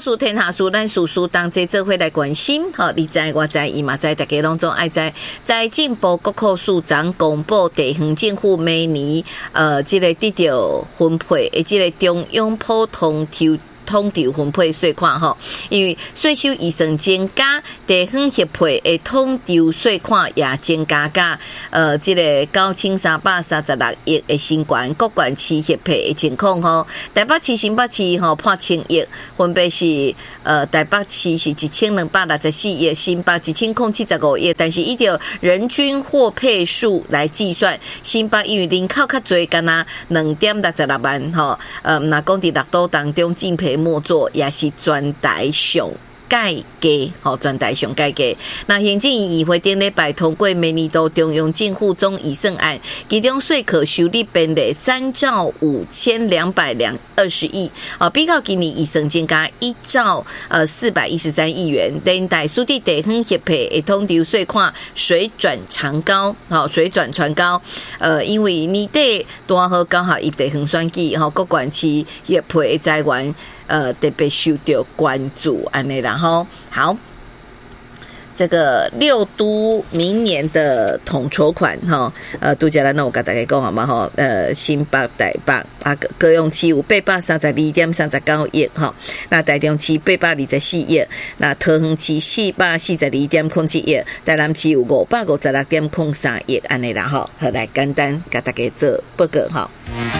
事天下事，咱事事当这做伙来关心。好，你知我知，伊嘛知，大家拢总爱知。财政部国库署长公布地方政府每年这个得到分配的这个中央普通统筹分配税款吼，因为税收预算增加，地方协会的统筹税款也增加到这个9336亿的新县，各县市协配的情况吼，台北市、新北市吼破1000亿，分别是台北市是1264亿，新北1075亿，但是依照人均获配数来计算，新北因为人口较侪，敢若2.66万吼，那讲伫6都当中竞配莫做也是全台上改价，吼，全台上改价。那行政院议会顶礼拜通过明年度中央政府总预算案，其中税可收入编列3兆5220亿，比较今年预算增加1兆413亿元。连带属地地方协会的统筹税款水转长高，水转船高。因为年底大好刚好地方选举，各县市协会的财源特别受到关注，安尼啦吼。好，这个6都明年的统筹款哈，拄则咱有甲大家讲好嘛吼，新北、台北各用市有832.39亿哈，那台中市824亿，那桃园市442.07亿，台南市有556.03亿，安尼啦吼。好，来简单甲大家做报告哈。